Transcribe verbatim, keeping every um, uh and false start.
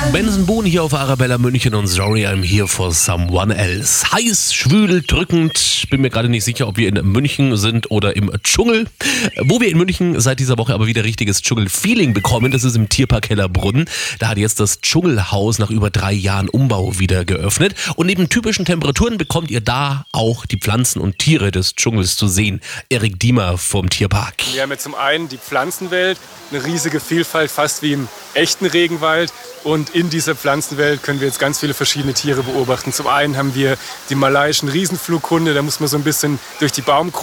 Benson Boone hier auf Arabella München und Sorry, I'm here for someone else. Heiß, schwül, drückend. Bin mir gerade nicht sicher, ob wir in München sind oder im Dschungel. Wo wir in München seit dieser Woche aber wieder richtiges Dschungel-Feeling bekommen, das ist im Tierpark Hellerbrunn. Da hat jetzt das Dschungelhaus nach über drei Jahren Umbau wieder geöffnet. Und neben typischen Temperaturen bekommt ihr da auch die Pflanzen und Tiere des Dschungels zu sehen. Erik Diemer vom Tierpark. Wir haben jetzt zum einen die Pflanzenwelt, eine riesige Vielfalt, fast wie im echten Regenwald. Und in dieser Pflanzenwelt können wir jetzt ganz viele verschiedene Tiere beobachten. Zum einen haben wir die malaiischen Riesenflughunde, da muss man so ein bisschen durch die Baumkrone